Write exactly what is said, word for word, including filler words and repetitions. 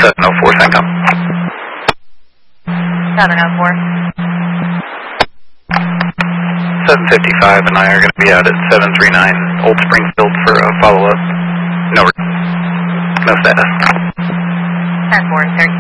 seven oh four, CENTCOM. seven oh four. seven fifty-five and I are going to be out at seven three nine Old Springfield for a follow-up. No, no status. ten four, thirty.